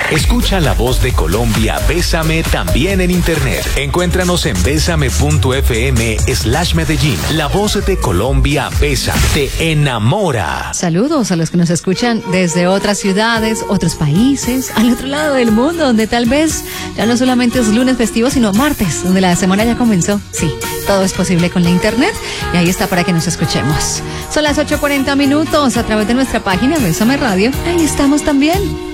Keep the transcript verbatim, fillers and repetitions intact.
Escucha la voz de Colombia, Bésame, también en internet. Encuéntranos en bésame.fm slash Medellín. La voz de Colombia, Bésame, te enamora. Saludos a los que nos escuchan desde otras ciudades, otros países, al otro lado del mundo, donde tal vez ya no solamente es lunes festivo, sino martes, donde la semana ya comenzó. Sí, todo es posible con la internet y ahí está para que nos escuchemos. Son las ocho cuarenta minutos a través de nuestra página Bésame Radio. Ahí estamos también.